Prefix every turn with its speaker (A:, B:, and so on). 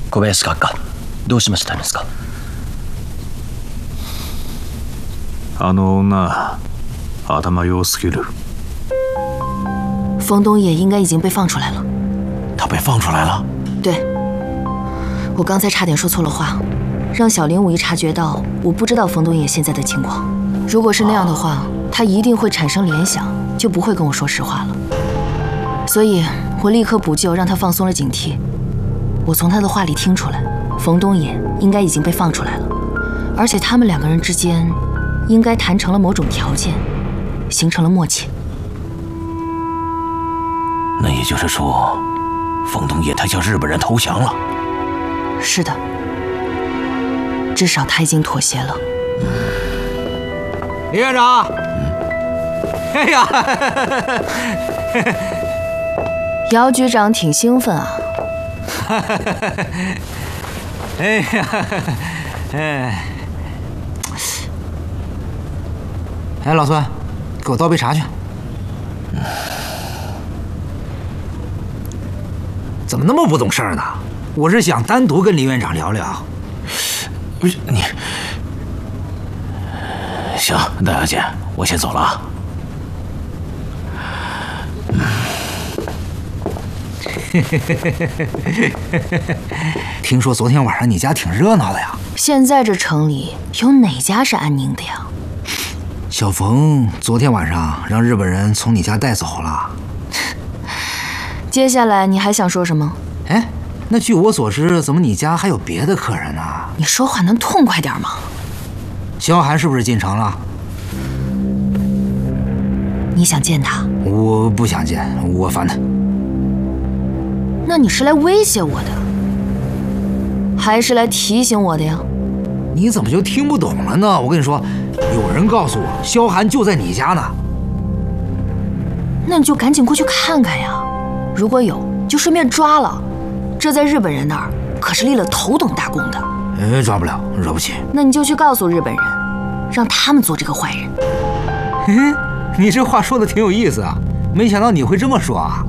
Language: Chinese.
A: 小林閣下、どうしましたんですか？
B: あの女、頭良すぎる。
C: 冯东野应该已经被放出来了。
D: 他被放出来了？
C: 对，我刚才差点说错了话，让小林武一察觉到我不知道冯东野现在的情况。如果是那样的话，他一定会产生联想，就不会跟我说实话了。所以我立刻补救，让他放松了警惕。我从他的话里听出来，冯东野应该已经被放出来了，而且他们两个人之间应该谈成了某种条件，形成了默契。
D: 那也就是说，冯东野他向日本人投降了。
C: 是的，至少他已经妥协了。
E: 李院长，哎呀，
C: 姚局长挺兴奋啊。
E: 哎呀，哎，老孙，给我倒杯茶去。怎么那么不懂事儿呢？我是想单独跟李院长聊聊。
D: 不是你，行，大小姐，我先走了啊。
E: 听说昨天晚上你家挺热闹的呀？
C: 现在这城里有哪家是安宁的呀？
E: 小冯昨天晚上让日本人从你家带走了。
C: 接下来你还想说什么？
E: 哎，那据我所知，怎么你家还有别的客人呢？
C: 你说话能痛快点吗？
E: 萧寒是不是进城了？
C: 你想见他？
E: 我不想见，我烦他。
C: 那你是来威胁我的，还是来提醒我的呀？
E: 你怎么就听不懂了呢？我跟你说，有人告诉我，萧寒就在你家呢。
C: 那你就赶紧过去看看呀，如果有，就顺便抓了。这在日本人那儿可是立了头等大功的。
E: 抓不了，惹不起。
C: 那你就去告诉日本人，让他们做这个坏人。
E: 你这话说的挺有意思啊，没想到你会这么说啊。